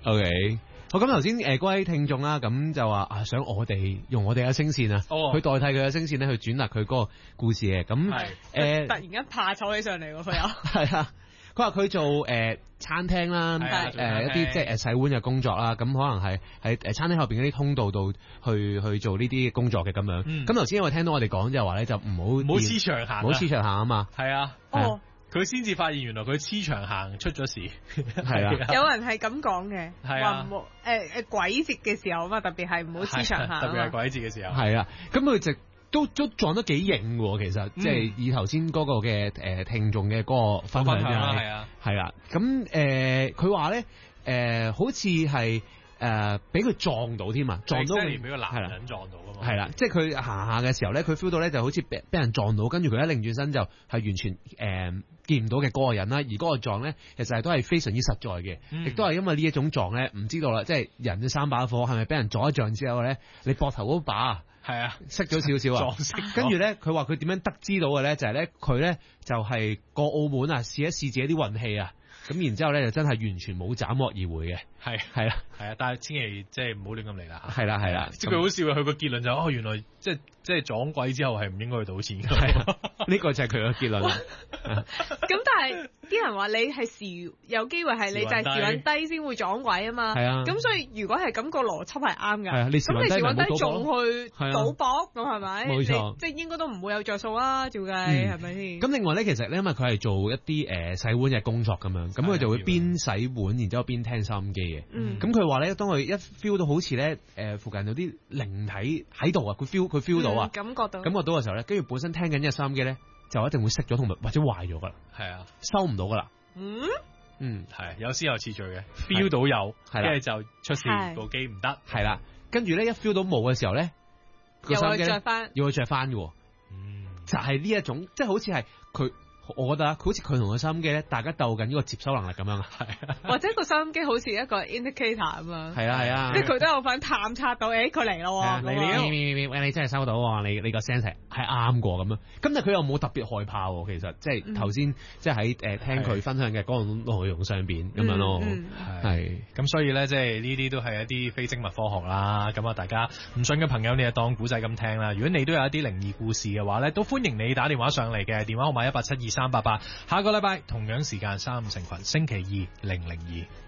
OK。好，咁頭先嗰位聽眾啦，咁就話啊，想我哋用我哋嘅聲線啊，去代替佢嘅聲線咧，去轉達佢嗰個故事嘅。咁突然間怕醜起上嚟喎，佢又係啊，佢話佢做餐廳啦，一啲即係洗碗嘅工作啦，咁可能係喺餐廳後邊嗰啲通道度去做呢啲工作嘅咁樣。咁頭先我聽到我哋講就係話咧，就唔好黐牆行， 唔好黐牆行啊嘛。 係啊，佢先至發現原來佢黐牆行出咗事， 係啊， 有人係咁講嘅，話唔好鬼節嘅時候啊嘛，特別係唔好黐牆行， 特別係鬼節嘅時候， 係啊，咁佢就都撞得幾型喎，其實即係以頭先嗰個嘅聽眾嘅嗰個分享啦，係啊，咁佢話咧好似係俾佢撞到添啊，撞到俾個男人撞到㗎嘛， 係啦，即係佢行下嘅時候咧，佢 feel 到咧就好似俾人撞到，跟住佢一擰轉身就係完全見唔到嘅嗰個人啦，而嗰個撞咧其實都係非常之實在嘅，亦都係因為呢一種撞咧，唔知道啦，即係人嘅三把火係咪俾人撞一撞之後咧，你膊頭嗰把係啊熄咗少少啊，跟住咧佢話佢點樣得知到嘅咧，就係咧佢咧就係過澳門啊試一試自己啲運氣啊，咁然之後咧就真係完全冇斬獲而回嘅，係啊， 但係千祈即係唔好亂咁嚟啦， 係啦， 即係佢好笑嘅，佢個結論就原來即係撞鬼之後係唔應該去賭錢嘅， 呢個就係佢嘅結論啦。 咁但係啲人話你係時有機會係你就係時運低先會撞鬼啊嘛，係啊，咁所以如果係咁個邏輯係啱㗎，咁你時運低仲去賭博咁係咪？冇錯，即係應該都唔會有着數啊，照計係咪先？ 咁另外咧，其實咧因為佢係做一啲洗碗嘅工作咁樣，咁佢就會邊洗碗，然之後邊聽收音機嘅。咁佢話咧，當佢一 feel 到好似咧附近有啲靈體喺度啊，佢 feel 到啊， 感覺到嘅時候咧，跟住本身聽緊嘅收音機咧，就一定會熄咗同埋或者壞咗噶啦， 係啊， 收唔到噶啦， 係有先有次序嘅 ，feel 到有，跟住就出事部機唔得， 係啦，跟住咧一 feel 到冇嘅時候咧， 又要着翻， 要去着翻嘅，就係呢一種，即係好似係佢。我覺得佢好似佢同個收音機咧，大家鬥緊呢個接收能力咁樣啊， 或者個收音機好似一個 indicator 咁樣， 係啊， 即係佢都有份探測到，佢嚟咯， 你真係收到，你個聲係啱過咁樣，咁但係佢又冇特別害怕，其實即係頭先即係喺聽佢分享嘅嗰個內容上邊咁樣咯，係咁所以咧，即係呢啲都係一啲非精密科學啦，咁啊大家唔信嘅朋友你就當古仔咁聽啦，如果你都有一啲靈異故事嘅話咧，都歡迎你打電話上嚟嘅，電話號碼1872388，下個禮拜同樣時間3五成群，星期2 002。